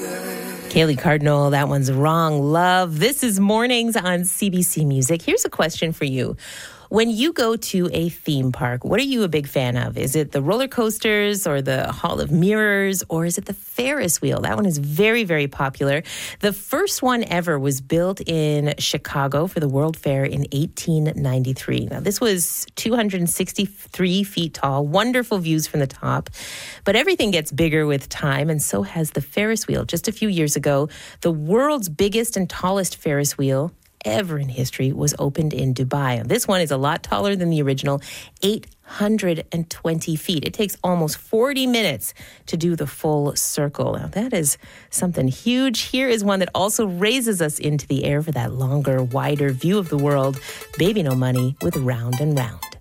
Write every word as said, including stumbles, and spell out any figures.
Kaylee Cardinal, that one's Wrong Love. This is Mornings on C B C Music. Here's a question for you. When you go to a theme park, what are you a big fan of? Is it the roller coasters or the Hall of Mirrors, or is it the Ferris wheel? That one is very, very popular. The first one ever was built in Chicago for the World Fair in eighteen ninety-three. Now, this was two hundred sixty-three feet tall, wonderful views from the top. But everything gets bigger with time, and so has the Ferris wheel. Just a few years ago, the world's biggest and tallest Ferris wheel ever in history was opened in Dubai. This one is a lot taller than the original, eight hundred twenty feet. It takes almost forty minutes to do the full circle. Now, that is something huge. Here is one that also raises us into the air for that longer, wider view of the world. Baby No Money with Round and Round.